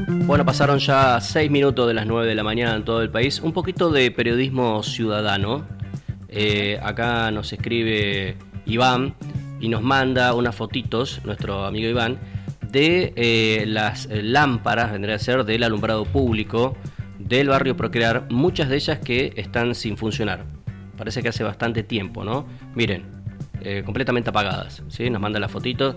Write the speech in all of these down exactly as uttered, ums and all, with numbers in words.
Bueno, pasaron ya seis minutos de las nueve de la mañana en todo el país. Un poquito de periodismo ciudadano. Eh, acá nos escribe Iván y nos manda unas fotitos, nuestro amigo Iván, de eh, las lámparas, vendría a ser, del alumbrado público del barrio Procrear, muchas de ellas que están sin funcionar. Parece que hace bastante tiempo, ¿no? Miren, eh, completamente apagadas, ¿sí? Nos manda las fotitos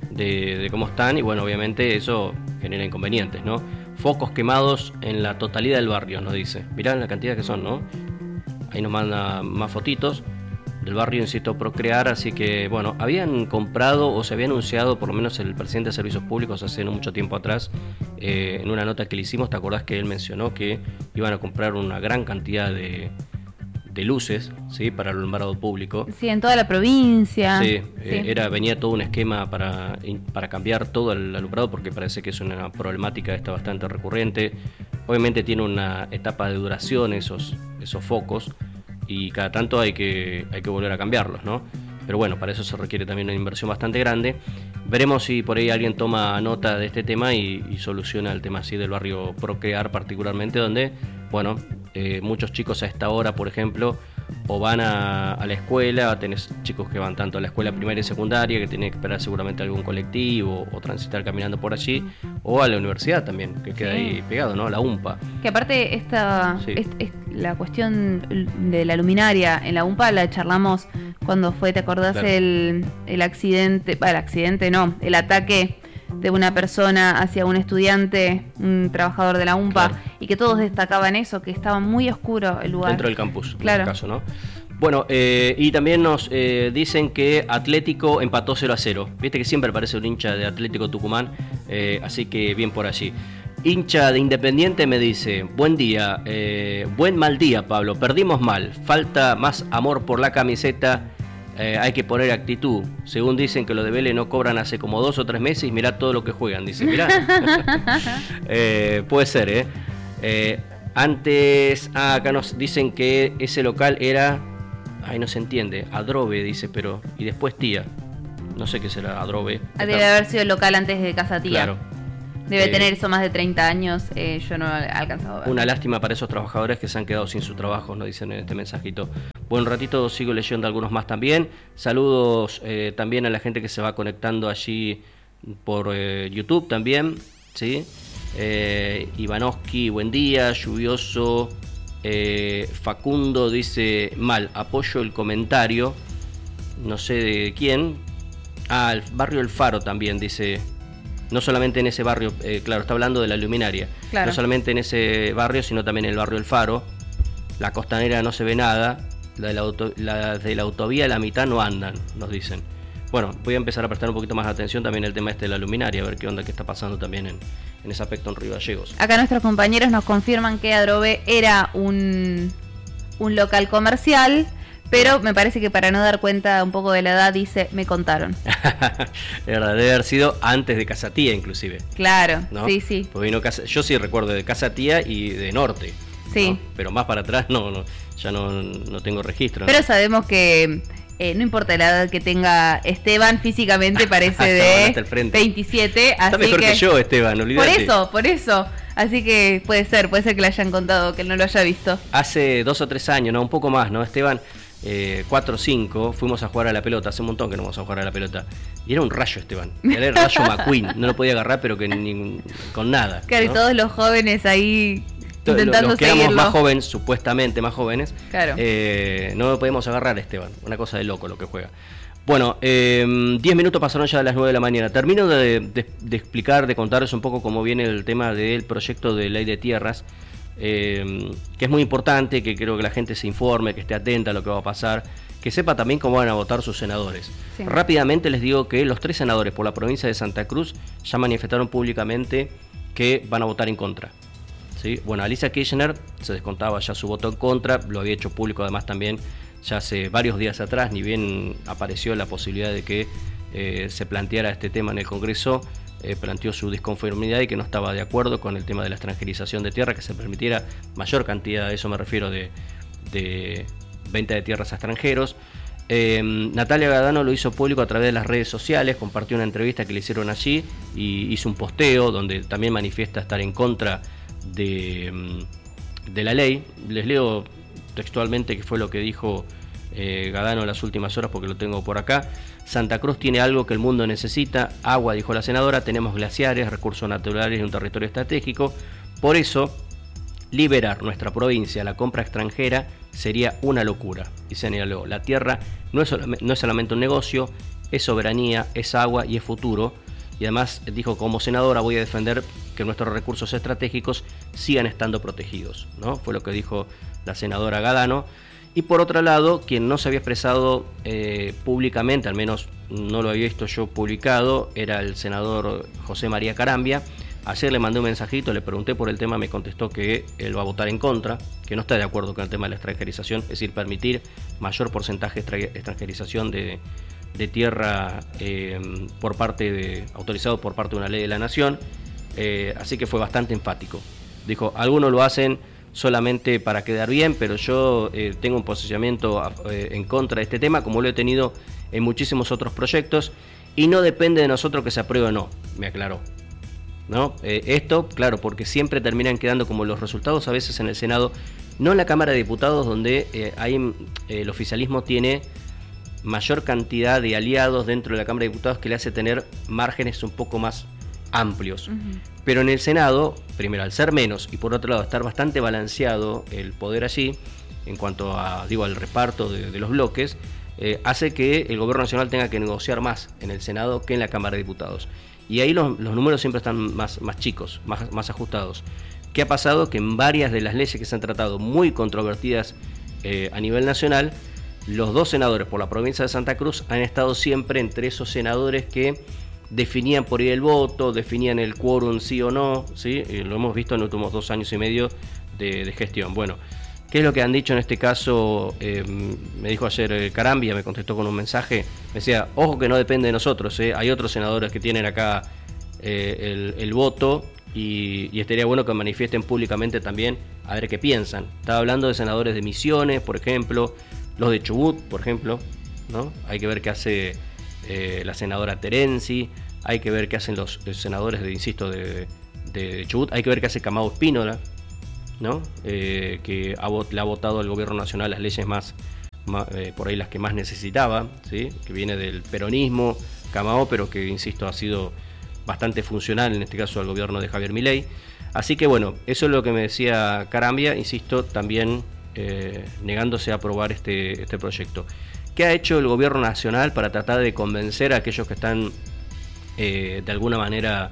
de, de cómo están y bueno, obviamente eso genera inconvenientes, ¿no? Focos quemados en la totalidad del barrio, nos dice. Mirá la cantidad que son, ¿no? Ahí nos manda más fotitos del barrio, insisto, Procrear, así que bueno, habían comprado o se había anunciado, por lo menos el presidente de Servicios Públicos hace no mucho tiempo atrás, eh, en una nota que le hicimos, ¿te acordás que él mencionó que iban a comprar una gran cantidad de, de luces, ¿sí? Para el alumbrado público? Sí, en toda la provincia. Sí, sí. Eh, era, venía todo un esquema para, para cambiar todo el alumbrado porque parece que es una problemática esta bastante recurrente. Obviamente tiene una etapa de duración esos, esos focos, y cada tanto hay que, hay que volver a cambiarlos, ¿no? Pero bueno, para eso se requiere también una inversión bastante grande. Veremos si por ahí alguien toma nota de este tema y, y soluciona el tema así del barrio Procrear particularmente, donde, bueno, eh, muchos chicos a esta hora, por ejemplo, o van a, a la escuela, tenés chicos que van tanto a la escuela primaria y secundaria, que tienen que esperar seguramente algún colectivo o transitar caminando por allí, o a la universidad también, que queda sí. ahí pegado, ¿no? La UMPA. Que aparte esta sí. es, es la cuestión de la luminaria en la UMPA la charlamos cuando fue, ¿te acordás? Claro. el, el accidente, bueno, el accidente no, el ataque de una persona hacia un estudiante, un trabajador de la UMPA, claro. y que todos destacaban eso, que estaba muy oscuro el lugar. Dentro del campus, claro. en este caso, ¿no? Bueno, eh, y también nos eh, dicen que Atlético empató cero a cero. Viste que siempre parece un hincha de Atlético Tucumán, eh, así que bien por allí. Hincha de Independiente me dice, buen día, eh, buen mal día, Pablo, perdimos mal, falta más amor por la camiseta. Eh, hay que poner actitud. Según dicen que los de Vélez no cobran hace como dos o tres meses y mirá todo lo que juegan. Dice, mirá. eh, puede ser, ¿eh? eh antes, ah, acá nos dicen que ese local era, ay, no se entiende, Adrobe, dice, pero, y después Tía. No sé qué será Adrobe. Debe Está... haber sido el local antes de Casa Tía. Claro. Debe eh, tener eso más de treinta años, eh, yo no he alcanzado a ver. Una lástima para esos trabajadores que se han quedado sin su trabajo, nos dicen en este mensajito. Buen ratito sigo leyendo algunos más también. Saludos eh, también a la gente que se va conectando allí por eh, YouTube también, ¿sí? Eh, Ivanovsky, buen día, lluvioso. Eh, Facundo dice, mal, apoyo el comentario. No sé de quién. Ah, el barrio El Faro también dice... No solamente en ese barrio, eh, claro, está hablando de la luminaria. Claro. No solamente en ese barrio, sino también en el barrio El Faro. La costanera no se ve nada. La de la, auto, la de la autovía, la mitad no andan, nos dicen. Bueno, voy a empezar a prestar un poquito más de atención también el tema este de la luminaria, a ver qué onda que está pasando también en, en ese aspecto en Río Gallegos. Acá nuestros compañeros nos confirman que Adrobe era un, un local comercial, pero me parece que para no dar cuenta un poco de la edad, dice, me contaron. Es verdad, debe haber sido antes de Casa Tía, inclusive. Claro, ¿no? sí, sí. Porque vino casa, yo sí recuerdo de Casa Tía y de Norte. Sí. ¿no? Pero más para atrás no, no ya no, no tengo registro. Pero ¿no? sabemos que eh, no importa la edad que tenga Esteban, físicamente parece de veintisiete. Está así mejor que, que yo, Esteban, olvídate. Por eso, por eso. Así que puede ser, puede ser que le hayan contado, que él no lo haya visto. Hace dos o tres años, no, un poco más, ¿no, Esteban? Eh, cuatro o cinco, fuimos a jugar a la pelota, hace un montón que no vamos a jugar a la pelota. Y era un rayo, Esteban. Era el rayo McQueen, no lo podía agarrar, pero que ni, con nada. Claro, ¿no? Y todos los jóvenes ahí intentando los que seguirlo. éramos más jóvenes, supuestamente más jóvenes, claro. eh, no lo podíamos agarrar, Esteban. Una cosa de loco lo que juega. Bueno, eh, diez minutos pasaron ya de las nueve de la mañana. Termino de, de, de explicar, de contarles un poco cómo viene el tema del proyecto de ley de tierras, eh, que es muy importante, que creo que la gente se informe, que esté atenta a lo que va a pasar, que sepa también cómo van a votar sus senadores. Sí. Rápidamente les digo que los tres senadores por la provincia de Santa Cruz ya manifestaron públicamente que van a votar en contra. ¿Sí? Bueno, Alicia Kirchner se descontaba ya su voto en contra, lo había hecho público además también ya hace varios días atrás, ni bien apareció la posibilidad de que eh, se planteara este tema en el Congreso, eh, planteó su disconformidad y que no estaba de acuerdo con el tema de la extranjerización de tierra, que se permitiera mayor cantidad, a eso me refiero, de, de venta de tierras a extranjeros. Eh, Natalia Gadano lo hizo público a través de las redes sociales, compartió una entrevista que le hicieron allí y hizo un posteo donde también manifiesta estar en contra de, de la ley. Les leo textualmente qué fue lo que dijo eh, Gadano en las últimas horas porque lo tengo por acá. Santa Cruz tiene algo que el mundo necesita, agua, dijo la senadora, tenemos glaciares, recursos naturales y un territorio estratégico, por eso liberar nuestra provincia a la compra extranjera sería una locura. Y señaló, la tierra no es, solamente, no es solamente un negocio, es soberanía, es agua y es futuro. Y además dijo, como senadora voy a defender que nuestros recursos estratégicos sigan estando protegidos, ¿no? Fue lo que dijo la senadora Gadano. Y por otro lado, quien no se había expresado eh, públicamente, al menos no lo había visto yo publicado, era el senador José María Carambia. Ayer le mandé un mensajito, le pregunté por el tema, me contestó que él va a votar en contra, que no está de acuerdo con el tema de la extranjerización, es decir, permitir mayor porcentaje de extranjerización de, de tierra eh, por parte de, autorizado por parte de una ley de la nación, eh, así que fue bastante enfático. Dijo, algunos lo hacen solamente para quedar bien, pero yo eh, tengo un posicionamiento eh, en contra de este tema, como lo he tenido en muchísimos otros proyectos, y no depende de nosotros que se apruebe o no, me aclaró. ¿No? Eh, esto, claro, porque siempre terminan quedando como los resultados a veces en el Senado, no en la Cámara de Diputados, donde eh, hay, eh, el oficialismo tiene mayor cantidad de aliados dentro de la Cámara de Diputados que le hace tener márgenes un poco más amplios. Uh-huh. Pero en el Senado, primero al ser menos y por otro lado estar bastante balanceado el poder allí, en cuanto a, digo, al reparto de, de los bloques, eh, hace que el gobierno nacional tenga que negociar más en el Senado que en la Cámara de Diputados. Y ahí los, los números siempre están más, más chicos, más, más ajustados. ¿Qué ha pasado? Que en varias de las leyes que se han tratado muy controvertidas eh, a nivel nacional, los dos senadores por la provincia de Santa Cruz han estado siempre entre esos senadores que definían por ahí el voto, definían el quórum sí o no, ¿sí? Y lo hemos visto en los últimos dos años y medio de, de gestión. Bueno, ¿qué es lo que han dicho en este caso? Eh, me dijo ayer eh, Carambia, me contestó con un mensaje, me decía, ojo que no depende de nosotros, eh. hay otros senadores que tienen acá eh, el, el voto y, y estaría bueno que manifiesten públicamente también a ver qué piensan. Estaba hablando de senadores de Misiones, por ejemplo, los de Chubut, por ejemplo, ¿no? Hay que ver qué hace eh, la senadora Terenzi, hay que ver qué hacen los, los senadores, de, insisto, de, de Chubut, hay que ver qué hace Camao Espínola, ¿no? Eh, que ha, le ha votado al gobierno nacional las leyes más, más eh, por ahí las que más necesitaba, ¿sí? Que viene del peronismo, Camao, pero que, insisto, ha sido bastante funcional en este caso al gobierno de Javier Milei. Así que bueno, eso es lo que me decía Carambia, insisto, también eh, negándose a aprobar este, este proyecto. ¿Qué ha hecho el gobierno nacional para tratar de convencer a aquellos que están eh, de alguna manera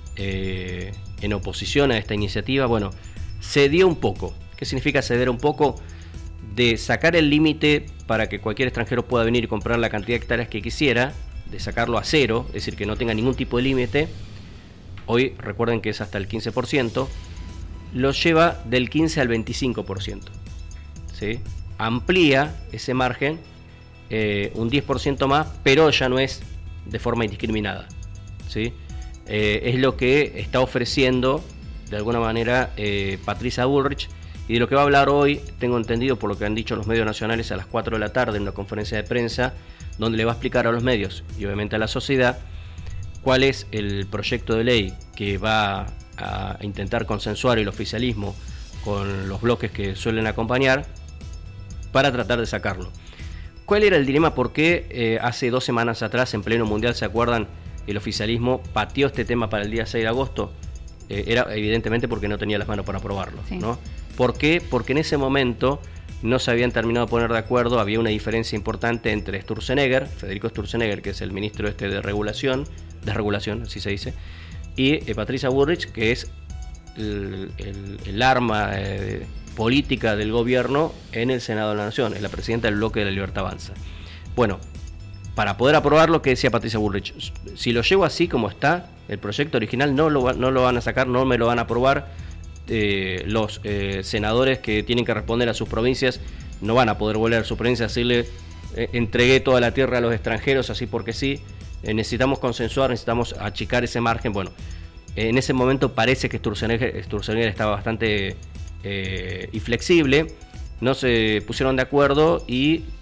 eh, en oposición a esta iniciativa? Bueno, cedió un poco. ¿Qué significa ceder un poco? De sacar el límite para que cualquier extranjero pueda venir y comprar la cantidad de hectáreas que quisiera, de sacarlo a cero, es decir, que no tenga ningún tipo de límite. Hoy recuerden que es hasta el quince por ciento, lo lleva del quince al veinticinco por ciento, ¿sí? Amplía ese margen eh, un diez por ciento más, pero ya no es de forma indiscriminada, ¿sí? Eh, es lo que está ofreciendo de alguna manera eh, Patricia Bullrich, y de lo que va a hablar hoy, tengo entendido por lo que han dicho los medios nacionales, a las cuatro de la tarde en una conferencia de prensa, donde le va a explicar a los medios y obviamente a la sociedad cuál es el proyecto de ley que va a intentar consensuar el oficialismo con los bloques que suelen acompañar para tratar de sacarlo. ¿Cuál era el dilema? ¿Por qué eh, hace dos semanas atrás, en pleno mundial, se acuerdan, el oficialismo pateó este tema para el día seis de agosto? Eh, era evidentemente porque no tenía las manos para aprobarlo, sí. ¿No? ¿Por qué? Porque en ese momento no se habían terminado de poner de acuerdo, había una diferencia importante entre Sturzenegger, Federico Sturzenegger, que es el ministro este de regulación, de regulación, así se dice, y eh, Patricia Bullrich, que es el, el, el arma eh, política del gobierno en el Senado de la Nación, es la presidenta del bloque de la Libertad Avanza. Bueno, para poder aprobarlo, ¿qué decía Patricia Bullrich? Si lo llevo así como está, el proyecto original no lo, no lo van a sacar, no me lo van a aprobar. Eh, los eh, senadores que tienen que responder a sus provincias no van a poder volver a su provincia a decirle eh, entregué toda la tierra a los extranjeros así porque sí, eh, necesitamos consensuar, necesitamos achicar ese margen. Bueno, eh, en ese momento parece que Sturzenegger, Sturzenegger estaba bastante eh, inflexible, no se pusieron de acuerdo y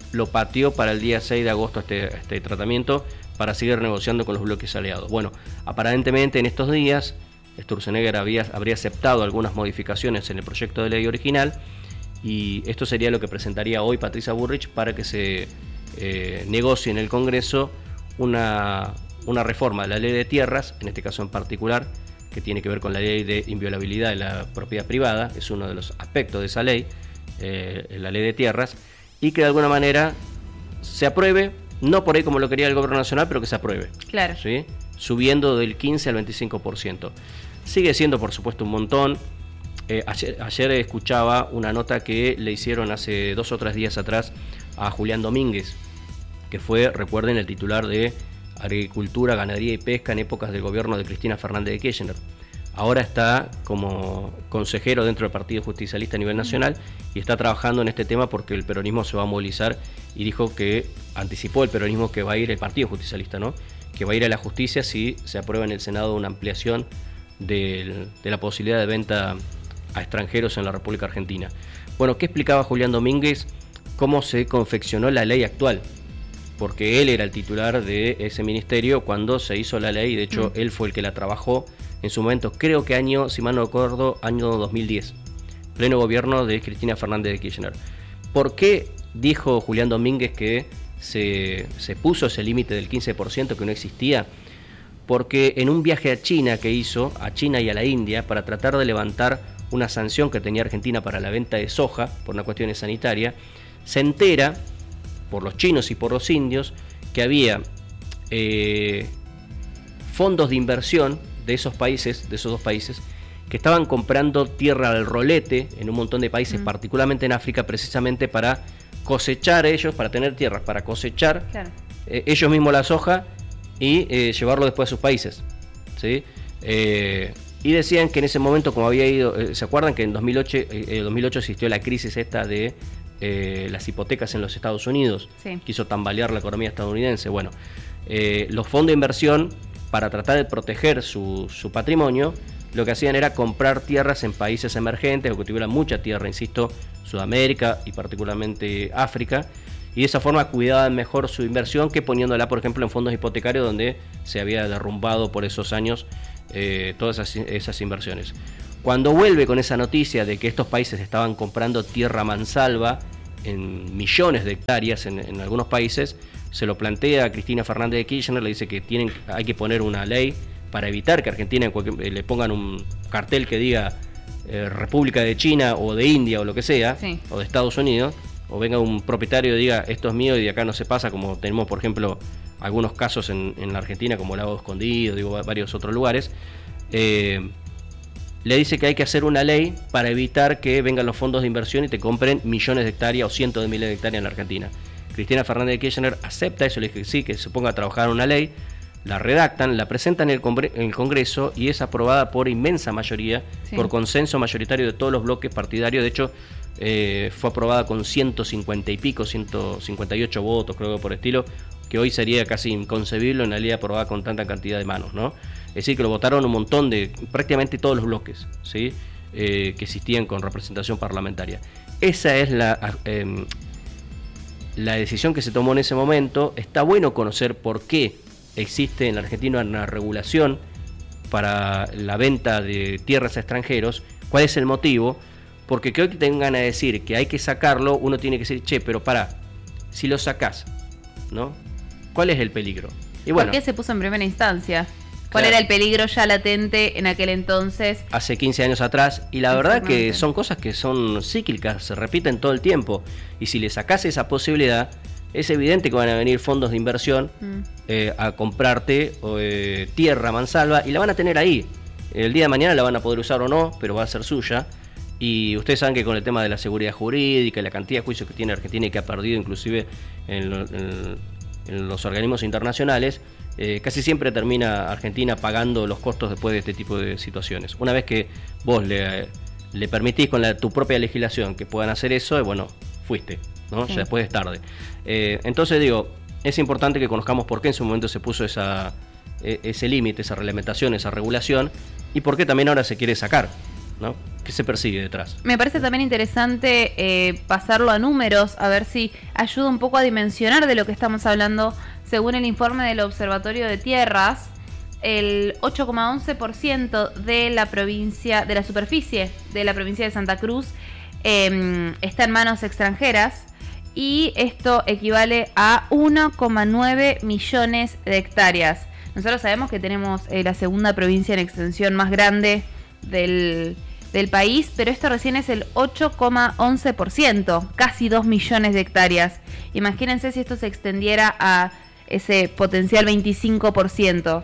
lo pateó para el día seis de agosto este, este tratamiento para seguir negociando con los bloques aliados. Bueno, aparentemente en estos días Sturzenegger había, habría aceptado algunas modificaciones en el proyecto de ley original y esto sería lo que presentaría hoy Patricia Bullrich para que se eh, negocie en el Congreso una, una reforma de la ley de tierras, en este caso en particular, que tiene que ver con la ley de inviolabilidad de la propiedad privada, es uno de los aspectos de esa ley, eh, la ley de tierras, y que de alguna manera se apruebe, no por ahí como lo quería el gobierno nacional, pero que se apruebe. Claro. ¿Sí? Subiendo del quince al veinticinco por ciento. Sigue siendo, por supuesto, un montón. Eh, ayer, ayer escuchaba una nota que le hicieron hace dos o tres días atrás a Julián Domínguez, que fue, recuerden, el titular de Agricultura, Ganadería y Pesca en épocas del gobierno de Cristina Fernández de Kirchner. Ahora está como consejero dentro del Partido Justicialista a nivel nacional y está trabajando en este tema porque el peronismo se va a movilizar y dijo que anticipó el peronismo que va a ir el Partido Justicialista, ¿no? Que va a ir a la justicia si se aprueba en el Senado una ampliación de, de la posibilidad de venta a extranjeros en la República Argentina. Bueno, ¿qué explicaba Julián Domínguez? Cómo se confeccionó la ley actual, porque él era el titular de ese ministerio cuando se hizo la ley, de hecho mm. él fue el que la trabajó en su momento, creo que año, si mal no recuerdo, año dos mil diez, pleno gobierno de Cristina Fernández de Kirchner. ¿Por qué dijo Julián Domínguez que se, se puso ese límite del quince por ciento que no existía? Porque en un viaje a China que hizo, a China y a la India, para tratar de levantar una sanción que tenía Argentina para la venta de soja, por una cuestión sanitaria, se entera, por los chinos y por los indios, que había eh, fondos de inversión de esos países, de esos dos países, que estaban comprando tierra al rolete en un montón de países, mm. particularmente en África, precisamente para cosechar ellos, para tener tierras, para cosechar claro. eh, ellos mismos la soja y eh, llevarlo después a sus países, ¿sí? Eh, y decían que en ese momento, como había ido, eh, ¿se acuerdan que en dos mil ocho, eh, dos mil ocho existió la crisis esta de eh, las hipotecas en los Estados Unidos? Sí. Quiso tambalear la economía estadounidense. Bueno, eh, los fondos de inversión, para tratar de proteger su, su patrimonio, lo que hacían era comprar tierras en países emergentes o que tuvieran mucha tierra, insisto, Sudamérica y particularmente África, y de esa forma cuidaban mejor su inversión que poniéndola, por ejemplo, en fondos hipotecarios donde se había derrumbado por esos años eh, todas esas, esas inversiones. Cuando vuelve con esa noticia de que estos países estaban comprando tierra mansalva en millones de hectáreas en, en algunos países, se lo plantea a Cristina Fernández de Kirchner, le dice que tienen, hay que poner una ley para evitar que a Argentina en cualquier, le pongan un cartel que diga eh, República de China o de India o lo que sea, sí. o de Estados Unidos, o venga un propietario y diga esto es mío y de acá no se pasa, como tenemos por ejemplo algunos casos en, en la Argentina como Lago Escondido, digo, varios otros lugares. Eh, le dice que hay que hacer una ley para evitar que vengan los fondos de inversión y te compren millones de hectáreas o cientos de miles de hectáreas en la Argentina. Cristina Fernández de Kirchner acepta eso, le dice que sí, que se ponga a trabajar una ley, la redactan, la presentan en el, Congre- en el Congreso y es aprobada por inmensa mayoría, sí. por consenso mayoritario de todos los bloques partidarios. De hecho, eh, fue aprobada con ciento cincuenta y pico, ciento cincuenta y ocho votos, creo que por estilo, que hoy sería casi inconcebible una ley aprobada con tanta cantidad de manos, ¿no? Es decir, que lo votaron un montón de, prácticamente todos los bloques, ¿sí? eh, que existían con representación parlamentaria. Esa es la... Eh, la decisión que se tomó en ese momento. Está bueno conocer por qué existe en la Argentina una regulación para la venta de tierras a extranjeros, cuál es el motivo, porque que hoy tengan a decir que hay que sacarlo, uno tiene que decir, che, pero pará, si lo sacás, ¿no? ¿Cuál es el peligro? Y bueno, ¿por qué se puso en primera instancia? ¿Cuál claro. era el peligro ya latente en aquel entonces? Hace quince años atrás, y la verdad que son cosas que son cíclicas, se repiten todo el tiempo, y si le sacás esa posibilidad, es evidente que van a venir fondos de inversión mm. eh, a comprarte eh, tierra mansalva, y la van a tener ahí. El día de mañana la van a poder usar o no, pero va a ser suya, y ustedes saben que con el tema de la seguridad jurídica, la cantidad de juicios que tiene Argentina y que ha perdido inclusive en, en, en los organismos internacionales, Eh, casi siempre termina Argentina pagando los costos después de este tipo de situaciones. Una vez que vos le, le permitís con la, tu propia legislación que puedan hacer eso, eh, bueno, fuiste, ¿no? Sí. Ya después es tarde. Eh, entonces digo, es importante que conozcamos por qué en su momento se puso esa, eh, ese límite, esa reglamentación, esa regulación, y por qué también ahora se quiere sacar. ¿no? ¿Qué se persigue detrás? Me parece también interesante eh, pasarlo a números, a ver si ayuda un poco a dimensionar de lo que estamos hablando. Según el informe del Observatorio de Tierras, el ocho coma once por ciento de la provincia, de la superficie de la provincia de Santa Cruz eh, está en manos extranjeras, y esto equivale a uno coma nueve millones de hectáreas. Nosotros sabemos que tenemos eh, la segunda provincia en extensión más grande del, del país, pero esto recién es el ocho coma once por ciento, casi dos millones de hectáreas. Imagínense si esto se extendiera a ese potencial veinticinco por ciento.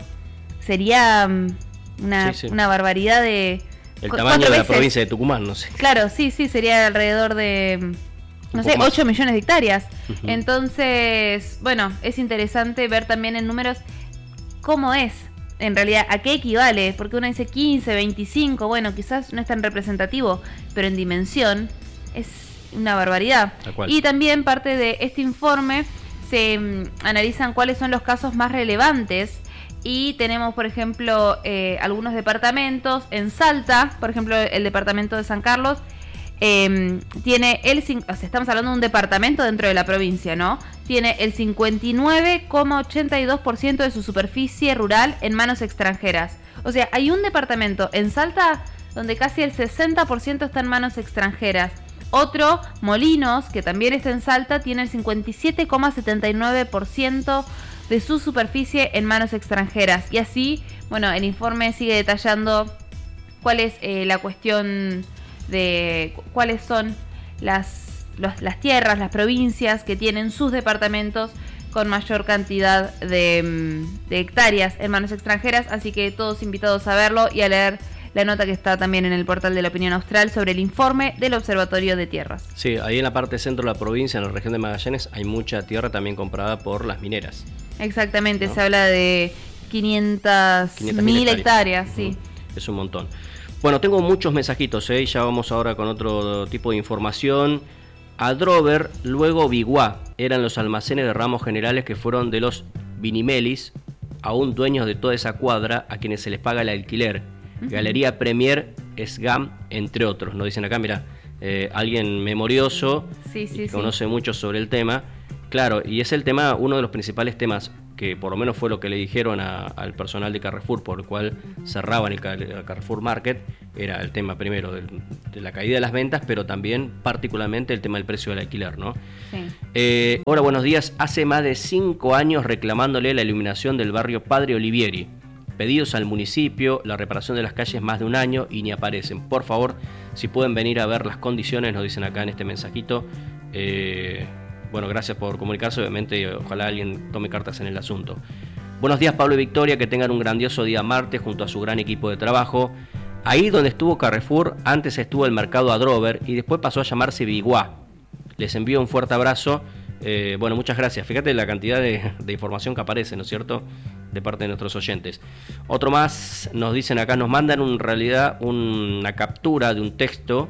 Sería una, sí, sí. una barbaridad de... El tamaño de veces. La provincia de Tucumán, no sé. Claro, sí, sí, sería alrededor de, no sé, ocho millones de hectáreas. Uh-huh. Entonces, bueno, es interesante ver también en números cómo es, en realidad, a qué equivale, porque uno dice quince, veinticinco, bueno, quizás no es tan representativo, pero en dimensión es una barbaridad. Y también parte de este informe se um, analizan cuáles son los casos más relevantes, y tenemos, por ejemplo, eh, algunos departamentos. En Salta, por ejemplo, el departamento de San Carlos, eh, tiene el, o sea, estamos hablando de un departamento dentro de la provincia, ¿no? Tiene el cincuenta y nueve coma ochenta y dos por ciento de su superficie rural en manos extranjeras. O sea, hay un departamento en Salta donde casi el sesenta por ciento está en manos extranjeras. Otro, Molinos, que también está en Salta, tiene el cincuenta y siete coma setenta y nueve por ciento de su superficie en manos extranjeras. Y así, bueno, el informe sigue detallando cuál es eh, la cuestión de cuáles son las, los, las tierras, las provincias que tienen sus departamentos con mayor cantidad de, de hectáreas en manos extranjeras. Así que todos invitados a verlo y a leer la nota que está también en el portal de la Opinión Austral sobre el informe del Observatorio de Tierras. Sí, ahí en la parte centro de la provincia, en la región de Magallanes, hay mucha tierra también comprada por las mineras. Exactamente, ¿no? Se habla de quinientas mil hectáreas, sí. Es un montón. Bueno, tengo muchos mensajitos, ¿eh? Ya vamos ahora con otro tipo de información. Adrover, luego Biguá, eran los almacenes de ramos generales que fueron de los Vinimelis, aún dueños de toda esa cuadra, a quienes se les paga el alquiler. Uh-huh. Galería Premier, SGAM, entre otros. Nos dicen acá, mira, eh, alguien memorioso, sí, sí, que sí. conoce mucho sobre el tema. Claro, y es el tema, uno de los principales temas, que por lo menos fue lo que le dijeron a, al personal de Carrefour, por el cual cerraban el, el Carrefour Market, era el tema primero de, de la caída de las ventas, pero también particularmente el tema del precio del alquiler, ¿no? Sí. Eh, hola, buenos días. Hace más de cinco años reclamándole la iluminación del barrio Padre Olivieri. Pedidos al municipio, la reparación de las calles más de un año y ni aparecen. Por favor, si pueden venir a ver las condiciones, nos dicen acá en este mensajito. Eh... Bueno, gracias por comunicarse, obviamente, ojalá alguien tome cartas en el asunto. Buenos días, Pablo y Victoria, que tengan un grandioso día martes junto a su gran equipo de trabajo. Ahí donde estuvo Carrefour, antes estuvo el mercado Adrover y después pasó a llamarse Biguá. Les envío un fuerte abrazo. Eh, bueno, muchas gracias. Fíjate la cantidad de, de información que aparece, ¿no es cierto?, de parte de nuestros oyentes. Otro más, nos dicen acá, nos mandan en realidad una captura de un texto.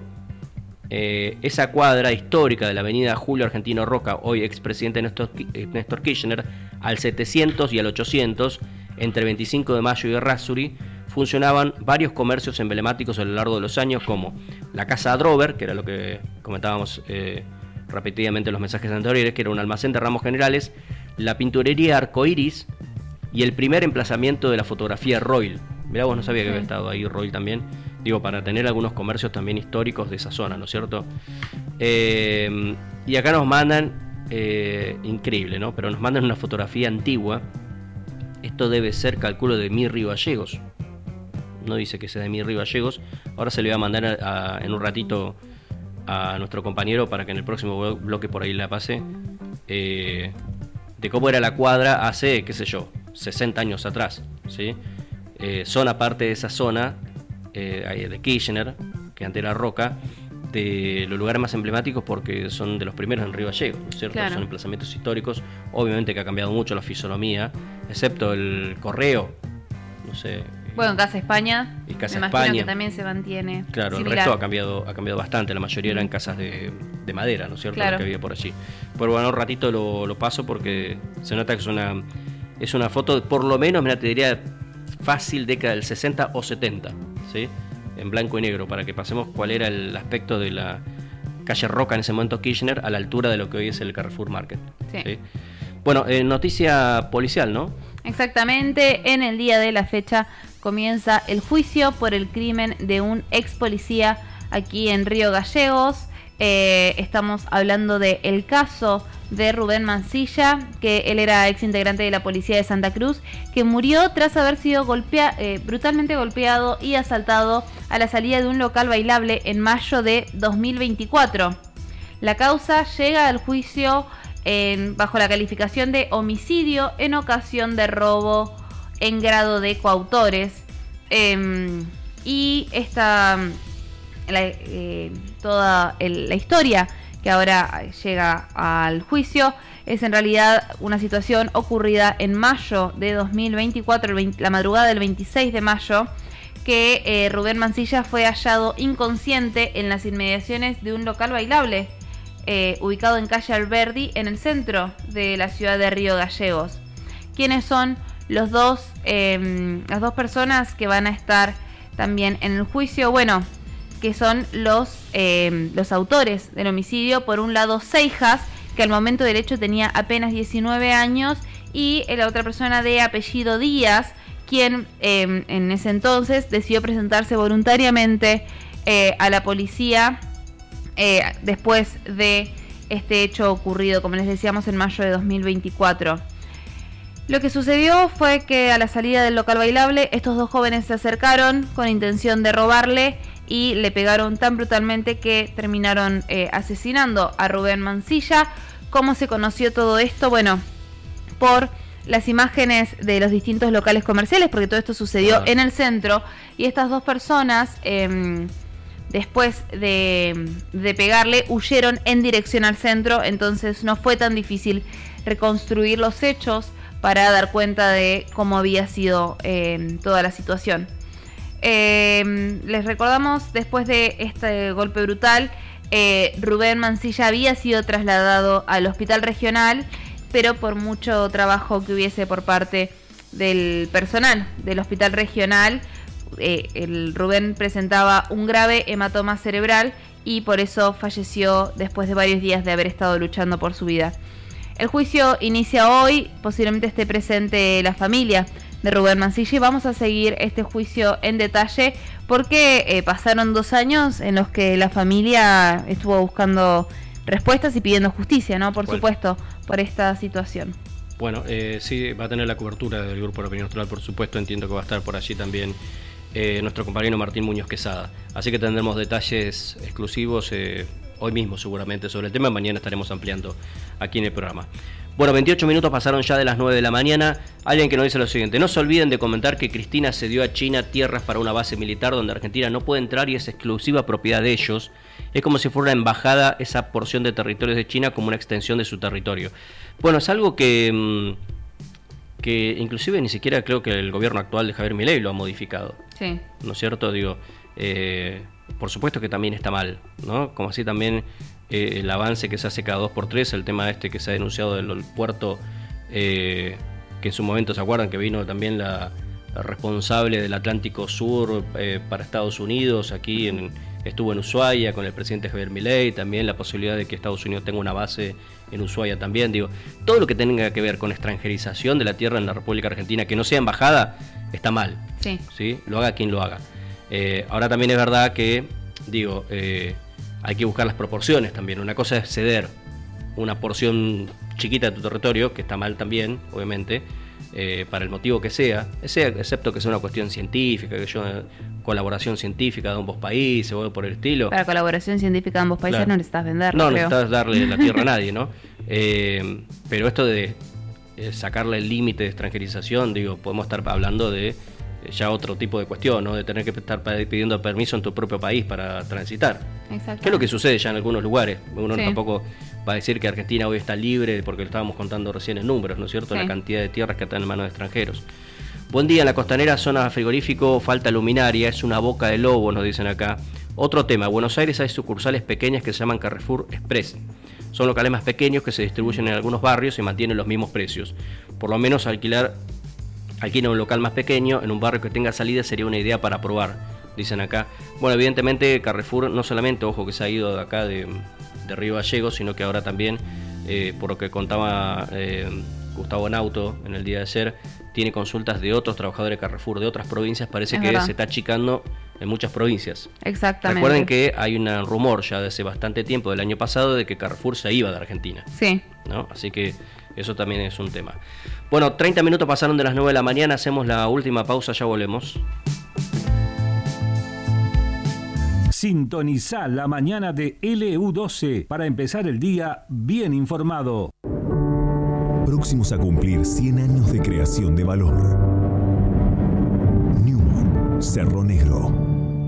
Eh, esa cuadra histórica de la avenida Julio Argentino Roca, hoy expresidente Néstor, Néstor Kirchner, al setecientos y al ochocientos, entre veinticinco de mayo y Errázuri, funcionaban varios comercios emblemáticos a lo largo de los años, como la Casa Adrover, que era lo que comentábamos eh, repetidamente en los mensajes anteriores, que era un almacén de ramos generales, la pinturería Arcoiris y el primer emplazamiento de la fotografía Royal. Mirá, vos, no sabía que había estado ahí Royal también. Digo, para tener algunos comercios también históricos de esa zona, ¿no es cierto? Eh, y acá nos mandan, eh, increíble, ¿no? Pero nos mandan una fotografía antigua. Esto debe ser, calculo, de Mir Río Gallegos. No dice que sea de Mir Río Gallegos. Ahora se le va a mandar a, a, en un ratito a nuestro compañero para que en el próximo bloque por ahí la pase. Eh, de cómo era la cuadra hace, qué sé yo, sesenta años atrás, ¿sí? Eh, zona parte de esa zona... Eh, de Kirchner, que antes era Roca, de los lugares más emblemáticos porque son de los primeros en Río Gallegos, ¿no es cierto? Claro. Son emplazamientos históricos, obviamente que ha cambiado mucho la fisonomía, excepto el correo, no sé. Bueno, Casa España, y Casa me España, imagino que también se mantiene. Claro, similar. El resto ha cambiado, ha cambiado bastante, la mayoría eran casas de, de madera, ¿no es cierto? Claro. Lo que había por allí. Pero bueno, un ratito lo, lo paso porque se nota que es una, es una foto, por lo menos, mira, te diría, fácil década del sesenta o setenta, ¿sí? en blanco y negro, para que pasemos cuál era el aspecto de la calle Roca en ese momento Kirchner, a la altura de lo que hoy es el Carrefour Market. Sí. ¿Sí? Bueno, eh, noticia policial, ¿no? Exactamente, en el día de la fecha comienza el juicio por el crimen de un ex policía aquí en Río Gallegos. Eh, estamos hablando del caso de Rubén Mancilla, que él era ex integrante de la policía de Santa Cruz, que murió tras haber sido golpea, eh, brutalmente golpeado y asaltado a la salida de un local bailable en mayo de dos mil veinticuatro. La causa llega al juicio en, bajo la calificación de homicidio en ocasión de robo en grado de coautores. Eh, y esta... La, eh, toda el, la historia que ahora llega al juicio es en realidad una situación ocurrida en mayo de dos mil veinticuatro, el veinte, la madrugada del veintiséis de mayo, que eh, Rubén Mancilla fue hallado inconsciente en las inmediaciones de un local bailable eh, ubicado en calle Alberdi, en el centro de la ciudad de Río Gallegos. ¿Quiénes son los dos, eh, las dos personas que van a estar también en el juicio? Bueno, que son los, eh, los autores del homicidio. Por un lado, Seijas, que al momento del hecho tenía apenas diecinueve años, y la otra persona de apellido Díaz, quien eh, en ese entonces decidió presentarse voluntariamente eh, a la policía eh, después de este hecho ocurrido, como les decíamos, en mayo de dos mil veinticuatro. Lo que sucedió fue que a la salida del local bailable, estos dos jóvenes se acercaron con intención de robarle y le pegaron tan brutalmente que terminaron eh, asesinando a Rubén Mancilla. ¿Cómo se conoció todo esto? Bueno, por las imágenes de los distintos locales comerciales, porque todo esto sucedió ah. en el centro, y estas dos personas, eh, después de, de pegarle, huyeron en dirección al centro, entonces no fue tan difícil reconstruir los hechos para dar cuenta de cómo había sido eh, toda la situación. Eh, les recordamos, después de este golpe brutal, eh, Rubén Mancilla había sido trasladado al hospital regional, pero por mucho trabajo que hubiese por parte del personal del hospital regional, eh, el Rubén presentaba un grave hematoma cerebral y por eso falleció después de varios días de haber estado luchando por su vida. El juicio inicia hoy, posiblemente esté presente la familia de Rubén Mancilla, y vamos a seguir este juicio en detalle porque eh, pasaron dos años en los que la familia estuvo buscando respuestas y pidiendo justicia, ¿no? Por bueno. supuesto, por esta situación. Bueno, eh, sí, va a tener la cobertura del Grupo de Opinión Neutral, por supuesto. Entiendo que va a estar por allí también eh, nuestro compañero Martín Muñoz Quesada. Así que tendremos detalles exclusivos eh, hoy mismo seguramente sobre el tema. Mañana estaremos ampliando aquí en el programa. Bueno, veintiocho minutos pasaron ya de las nueve de la mañana. Alguien que nos dice lo siguiente: no se olviden de comentar que Cristina cedió a China tierras para una base militar donde Argentina no puede entrar y es exclusiva propiedad de ellos. Es como si fuera una embajada esa porción de territorios de China como una extensión de su territorio. Bueno, es algo que, que inclusive ni siquiera creo que el gobierno actual de Javier Milei lo ha modificado. Sí. ¿No es cierto? Digo, eh, por supuesto que también está mal, ¿no? Como así también eh, el avance que se hace cada dos por tres, el tema este que se ha denunciado del, del puerto, eh, que en su momento se acuerdan que vino también la, la responsable del Atlántico Sur eh, para Estados Unidos, aquí en, estuvo en Ushuaia con el presidente Javier Milei, también la posibilidad de que Estados Unidos tenga una base en Ushuaia también. Digo, todo lo que tenga que ver con extranjerización de la tierra en la República Argentina, que no sea embajada, está mal. Sí. ¿Sí? Lo haga quien lo haga. Eh, ahora también es verdad que, digo, eh, hay que buscar las proporciones también. Una cosa es ceder una porción chiquita de tu territorio, que está mal también, obviamente, eh, para el motivo que sea, excepto que sea una cuestión científica, que yo colaboración científica de ambos países o algo por el estilo. Para colaboración científica de ambos países claro. no necesitas venderlo. No, no creo. necesitas darle la tierra a nadie, ¿no? Eh, pero esto de eh, sacarle el límite de extranjerización, digo, podemos estar hablando de ya otro tipo de cuestión, ¿no? De tener que estar pidiendo permiso en tu propio país para transitar. Exacto. ¿Qué es lo que sucede ya en algunos lugares? Uno sí. tampoco va a decir que Argentina hoy está libre, porque lo estábamos contando recién en números, ¿no es cierto? Sí. La cantidad de tierras que están en manos de extranjeros. Buen día, en la costanera, zona frigorífico, falta luminaria, es una boca de lobo, nos dicen acá. Otro tema, en Buenos Aires hay sucursales pequeñas que se llaman Carrefour Express. Son locales más pequeños que se distribuyen en algunos barrios y mantienen los mismos precios. Por lo menos alquilar Alquilar un local más pequeño en un barrio que tenga salida sería una idea para probar. dicen acá. Bueno, evidentemente Carrefour no solamente, ojo, que se ha ido de acá de, de Río Gallegos, sino que ahora también, eh, por lo que contaba eh, Gustavo Nauto en el día de ayer, tiene consultas de otros trabajadores de Carrefour de otras provincias. Parece es que verdad. Se está achicando en muchas provincias. Exactamente. Recuerden que hay un rumor ya de hace bastante tiempo, del año pasado, de que Carrefour se iba de Argentina. Sí. ¿No? Así que eso también es un tema. Bueno, treinta minutos pasaron de las nueve de la mañana, hacemos la última pausa, ya volvemos. Sintoniza la mañana de L U doce para empezar el día bien informado. Próximos a cumplir cien años de creación de valor. Newman, Cerro Negro.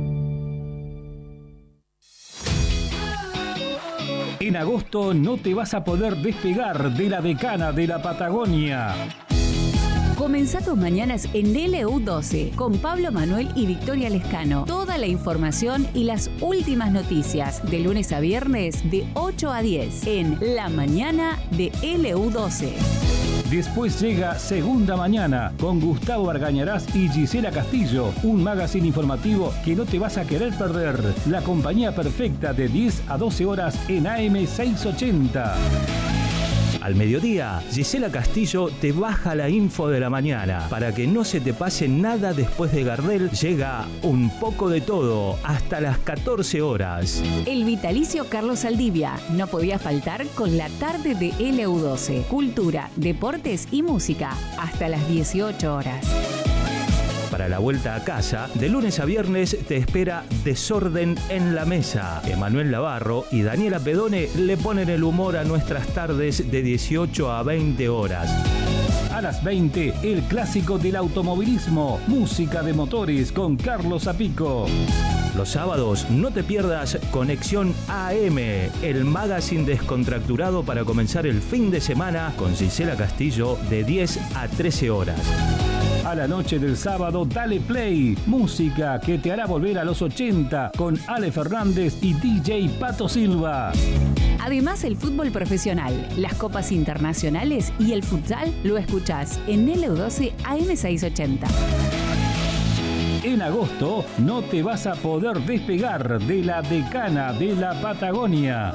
En agosto no te vas a poder despegar de la decana de la Patagonia. Comenzá tus mañanas en L U doce con Pablo Manuel y Victoria Lescano. Toda la información y las últimas noticias de lunes a viernes de ocho a diez en La Mañana de L U doce. Después llega Segunda Mañana con Gustavo Argañarás y Gisela Castillo, un magazine informativo que no te vas a querer perder. La compañía perfecta de diez a doce horas en A M seiscientos ochenta. Al mediodía, Gisela Castillo te baja la info de la mañana. Para que no se te pase nada después de Gardel, llega Un poco de todo hasta las catorce horas. El vitalicio Carlos Saldivia no podía faltar con la tarde de L U doce. Cultura, deportes y música hasta las dieciocho horas. Para la vuelta a casa, de lunes a viernes te espera Desorden en la Mesa. Emanuel Navarro y Daniela Pedone le ponen el humor a nuestras tardes de dieciocho a veinte horas. A las veinte, el clásico del automovilismo, música de motores con Carlos Zapico. Los sábados no te pierdas Conexión A M, el magazine descontracturado para comenzar el fin de semana con Gisela Castillo de diez a trece horas. A la noche del sábado, Dale Play, música que te hará volver a los ochenta con Ale Fernández y D J Pato Silva. Además, el fútbol profesional, las copas internacionales y el futsal lo escuchás en L U doce A M seiscientos ochenta. En agosto no te vas a poder despegar de la decana de la Patagonia.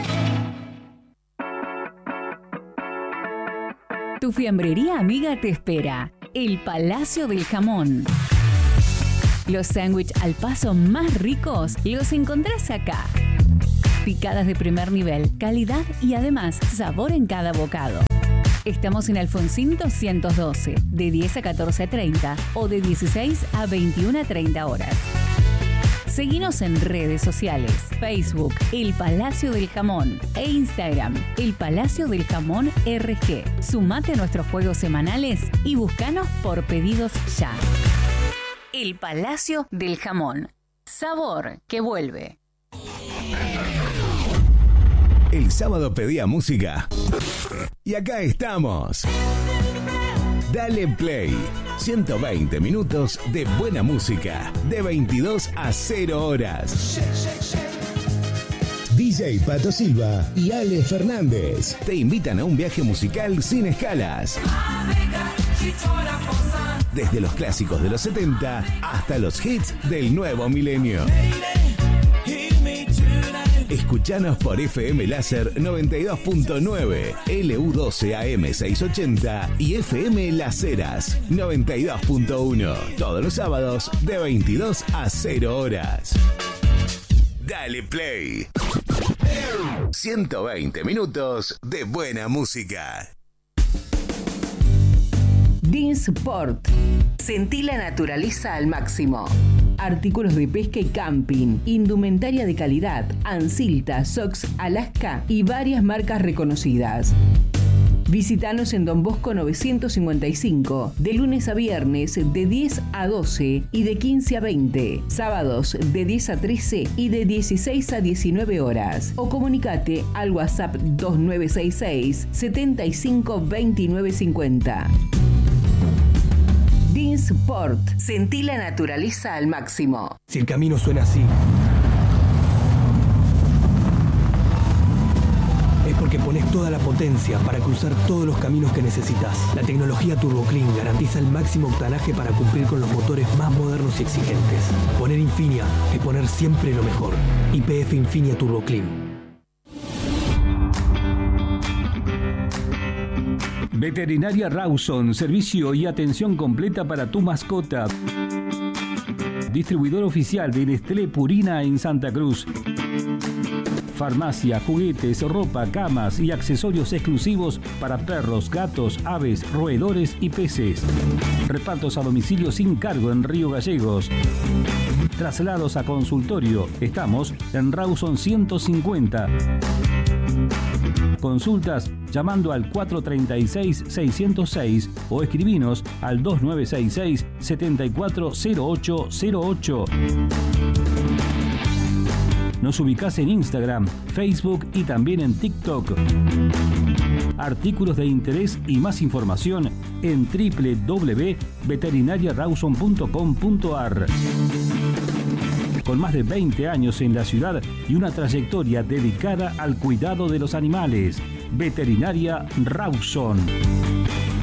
Tu fiambrería amiga te espera. El Palacio del Jamón. Los sándwiches al paso más ricos los encontrás acá. Picadas de primer nivel, calidad y además sabor en cada bocado. Estamos en Alfonsín doscientos doce, de diez a catorce treinta o de dieciséis a veintiuna treinta horas. Seguinos en redes sociales, Facebook, El Palacio del Jamón e Instagram, El Palacio del Jamón R G. Sumate a nuestros juegos semanales y búscanos por pedidos ya. El Palacio del Jamón. Sabor que vuelve. El sábado pedía música y acá estamos. Dale Play. ciento veinte minutos de buena música. De veintidós a cero horas. D J Pato Silva y Ale Fernández te invitan a un viaje musical sin escalas. Desde los clásicos de los setenta hasta los hits del nuevo milenio. Escuchanos por F M Láser noventa y dos punto nueve, L U doce A M seiscientos ochenta y F M Las Heras noventa y dos punto uno. Todos los sábados de veintidós a cero horas. Dale Play. ciento veinte minutos de buena música. Dinsport. Sentí la naturaleza al máximo. Artículos de pesca y camping, indumentaria de calidad, Ansilta, Sox, Alaska y varias marcas reconocidas. Visítanos en Don Bosco novecientos cincuenta y cinco, de lunes a viernes de diez a doce y de quince a veinte, sábados de diez a trece y de dieciséis a diecinueve horas. O comunicate al WhatsApp dos nueve seis seis, setenta y cinco veintinueve cincuenta. Dinsport. Sentí la naturaleza al máximo. Si el camino suena así, es porque le pones toda la potencia para cruzar todos los caminos que necesitas. La tecnología Turbo Clean garantiza el máximo octanaje para cumplir con los motores más modernos y exigentes. Poner Infinia es poner siempre lo mejor. Y P F Infinia Turbo Clean. Veterinaria Rawson, servicio y atención completa para tu mascota. Distribuidor oficial de Nestlé Purina en Santa Cruz. Farmacia, juguetes, ropa, camas y accesorios exclusivos para perros, gatos, aves, roedores y peces. Repartos a domicilio sin cargo en Río Gallegos. Traslados a consultorio. Estamos en Rawson ciento cincuenta. Consultas llamando al cuatro tres seis, seis cero seis o escribinos al dos nueve seis seis, siete cuatro cero ocho cero ocho. Nos ubicás en Instagram, Facebook y también en TikTok. Artículos de interés y más información en doble u doble u doble u punto veterinaria rawson punto com punto a r. Con más de veinte años en la ciudad y una trayectoria dedicada al cuidado de los animales. Veterinaria Rawson.